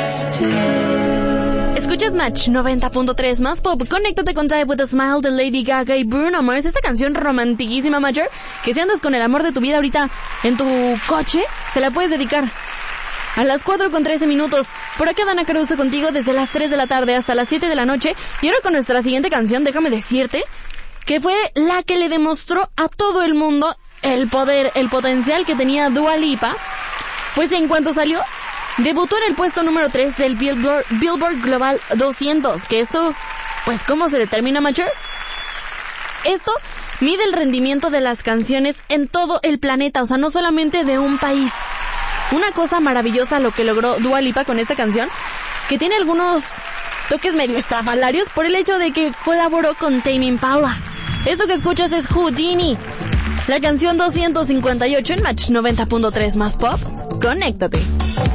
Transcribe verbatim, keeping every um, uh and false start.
Escuchas Match noventa punto tres más pop. Conéctate con Type with a Smile de Lady Gaga y Bruno Mars. Esta canción romantiquísima, Major, que si andas con el amor de tu vida ahorita en tu coche, se la puedes dedicar. A las cuatro con trece minutos. Por acá Dana Caruso contigo desde las tres de la tarde hasta las siete de la noche. Y ahora con nuestra siguiente canción, déjame decirte que fue la que le demostró a todo el mundo el poder, el potencial que tenía Dua Lipa. Pues en cuanto salió, debutó en el puesto número tres del Billboard, Billboard Global doscientos. Que esto, pues ¿cómo se determina, Major? Esto mide el rendimiento de las canciones en todo el planeta, o sea, no solamente de un país. Una cosa maravillosa lo que logró Dua Lipa con esta canción, que tiene algunos toques medio estrafalarios por el hecho de que colaboró con Tame Impala. Esto que escuchas es Houdini, la canción doscientos cincuenta y ocho en Match noventa punto tres más pop. Conéctate.